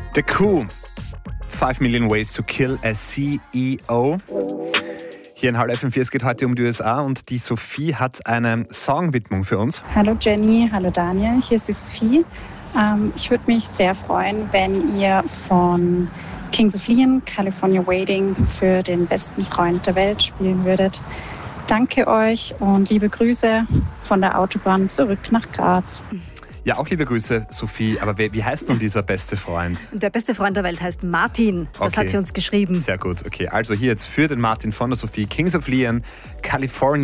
The Coup. 5 Million Ways to Kill a CEO. Hier in Halb FM4, es geht heute um die USA und die Sophie hat eine Songwidmung für uns. Hallo Jenny, hallo Daniel, hier ist die Sophie. Ich würde mich sehr freuen, wenn ihr von Kings of Leon, California Waiting für den besten Freund der Welt spielen würdet. Danke euch und liebe Grüße von der Autobahn zurück nach Graz. Ja, auch liebe Grüße, Sophie. Aber wie heißt nun dieser beste Freund? Der beste Freund der Welt heißt Martin. Das hat sie uns geschrieben. Sehr gut. Okay, also hier jetzt für den Martin von der Sophie, Kings of Leon, California.